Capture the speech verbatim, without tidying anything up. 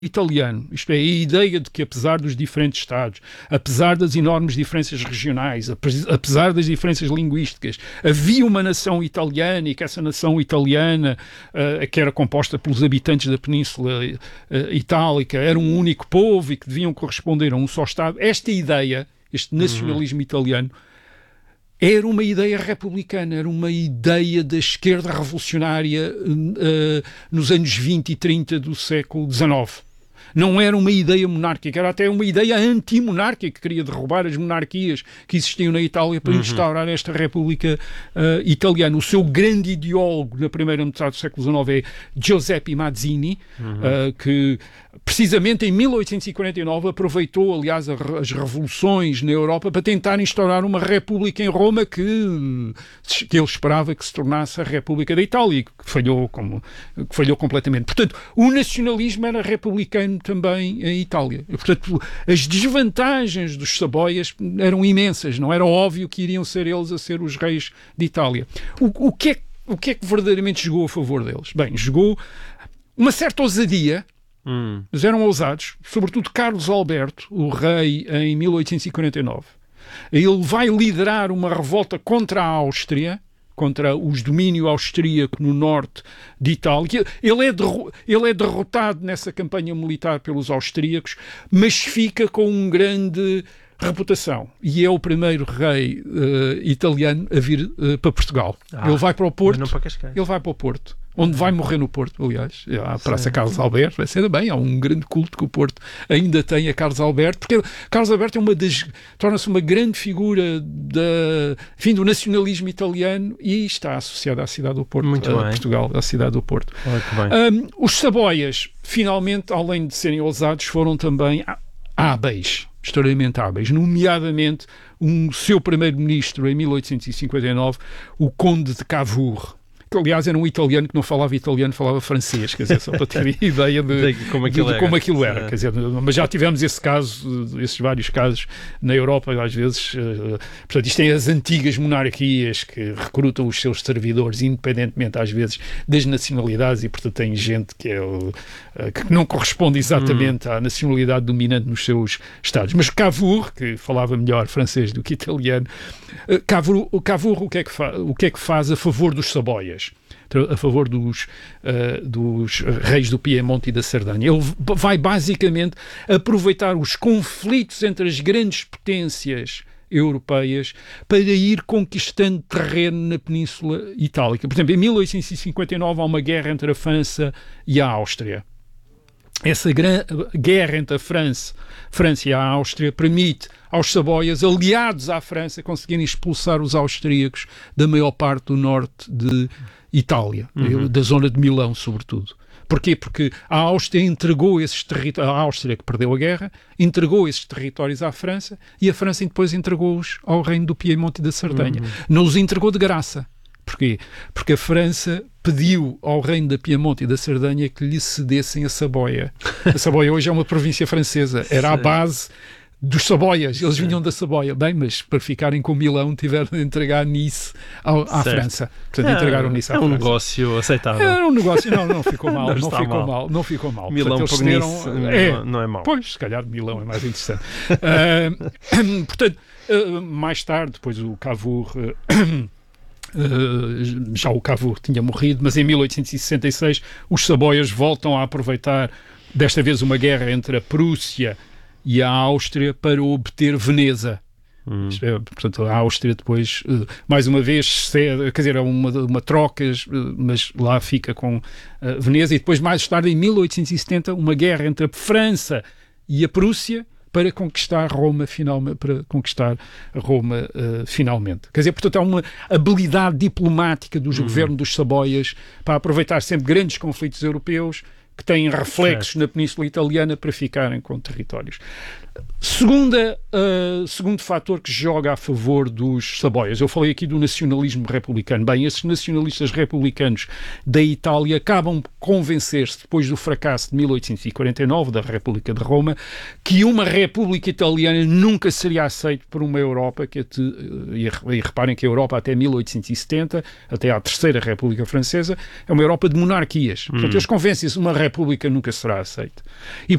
italiano, isto é, a ideia de que apesar dos diferentes Estados, apesar das enormes diferenças regionais, apesar das diferenças linguísticas, havia uma nação italiana e que essa nação italiana, uh, que era composta pelos habitantes da Península uh, Itálica, era um único povo e que deviam corresponder a um só Estado. Esta ideia, este nacionalismo uhum. italiano, era uma ideia republicana, era uma ideia da esquerda revolucionária uh, nos anos vinte e trinta do século dezenove. Não era uma ideia monárquica, era até uma ideia antimonárquica, que queria derrubar as monarquias que existiam na Itália para uhum. instaurar esta República uh, Italiana. O seu grande ideólogo na primeira metade do século dezenove é Giuseppe Mazzini, uhum. uh, que precisamente em mil oitocentos e quarenta e nove aproveitou, aliás, a, as revoluções na Europa para tentar instaurar uma república em Roma que, que ele esperava que se tornasse a República da Itália, que falhou, como, que falhou completamente. Portanto, o nacionalismo era republicano também em Itália. Portanto, as desvantagens dos Saboias eram imensas, não era óbvio que iriam ser eles a ser os reis de Itália. O, o, que, é, o que é que verdadeiramente jogou a favor deles? Bem, jogou uma certa ousadia. Hum. Eles eram ousados, sobretudo Carlos Alberto, o rei, em mil oitocentos e quarenta e nove. Ele vai liderar uma revolta contra a Áustria, contra os domínio austríaco no norte de Itália. Ele é, derro- ele é derrotado nessa campanha militar pelos austríacos, mas fica com um grande reputação. E é o primeiro rei uh, italiano a vir uh, para Portugal. Ah, ele vai para o Porto. Para ele vai para o Porto. Onde vai morrer no Porto, aliás, a Praça Sim. Carlos Alberto, vai ser bem, há um grande culto que o Porto ainda tem a Carlos Alberto, porque Carlos Alberto é uma das, torna-se uma grande figura da, enfim, do nacionalismo italiano e está associada à cidade do Porto, Muito a bem. Portugal, à cidade do Porto. Muito bem. Um, os Saboias, finalmente, além de serem ousados, foram também hábeis, extremamente hábeis, nomeadamente um seu primeiro-ministro em mil oitocentos e cinquenta e nove, o Conde de Cavour, que aliás era um italiano que não falava italiano, falava francês, quer dizer, só para ter a ideia de, de, como, aquilo de, de como aquilo era. Quer dizer, mas já tivemos esse caso, esses vários casos na Europa, às vezes. Uh, portanto, isto tem as antigas monarquias que recrutam os seus servidores, independentemente, às vezes, das nacionalidades, e portanto tem gente que, é, uh, que não corresponde exatamente hum. à nacionalidade dominante nos seus estados. Mas Cavour, que falava melhor francês do que italiano, uh, Cavour, Cavour o, que é que fa- o que é que faz a favor dos Saboias? A favor dos, uh, dos reis do Piemonte e da Sardanha. Ele vai basicamente aproveitar os conflitos entre as grandes potências europeias para ir conquistando terreno na Península Itálica. Por exemplo, em mil oitocentos e cinquenta e nove há uma guerra entre a França e a Áustria. Essa gran- guerra entre a França, França e a Áustria permite aos Saboias, aliados à França, conseguirem expulsar os austríacos da maior parte do norte de Itália, uhum. da zona de Milão, sobretudo. Porquê? Porque a Áustria entregou esses territórios, a Áustria que perdeu a guerra, entregou esses territórios à França e a França depois entregou-os ao reino do Piemonte e da Sardanha. Uhum. Não os entregou de graça. Porquê? Porque a França pediu ao reino da Piemonte e da Sardanha que lhe cedessem a Saboia. A Saboia hoje é uma província francesa. Era a base dos Saboias, eles vinham da Saboia. Bem, mas para ficarem com Milão tiveram de entregar Nice ao, à certo. França. Portanto, é, entregaram Nice à é um França. negócio aceitável. É um negócio, não, não ficou mal, não, não ficou mal. mal, não ficou mal. Milão portanto, por Nice é, não é mau. Pois, se calhar Milão é mais interessante. uh, portanto, uh, mais tarde, depois o Cavour... Uh, Uh, já o Cavour tinha morrido, mas em mil oitocentos e sessenta e seis os Saboias voltam a aproveitar desta vez uma guerra entre a Prússia e a Áustria para obter Veneza. Hum. É, portanto, a Áustria depois, uh, mais uma vez, cede, quer dizer, é uma, uma troca, uh, mas lá fica com uh, Veneza, e depois mais tarde, em mil oitocentos e setenta, uma guerra entre a França e a Prússia para conquistar Roma, finalmente, para conquistar Roma uh, finalmente. Quer dizer, portanto, há uma habilidade diplomática dos uhum. governos dos Saboias para aproveitar sempre grandes conflitos europeus que têm reflexos certo. na Península Italiana para ficarem com territórios. Segunda, uh, segundo fator que joga a favor dos Saboias. Eu falei aqui do nacionalismo republicano. Bem, esses nacionalistas republicanos da Itália acabam por convencer-se, depois do fracasso de mil oitocentos e quarenta e nove, da República de Roma, que uma República Italiana nunca seria aceita por uma Europa, que te, e, e reparem que a Europa até mil oitocentos e setenta, até à Terceira República Francesa, é uma Europa de monarquias. Portanto, hum. eles convencem-se uma República República nunca será aceita. E,